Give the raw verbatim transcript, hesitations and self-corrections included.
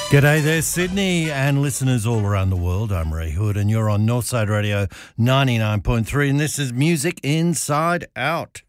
G'day there, Sydney, and listeners all around the world. I'm Ray Hood, and you're on Northside Radio ninety-nine point three, and this is Music Inside Out.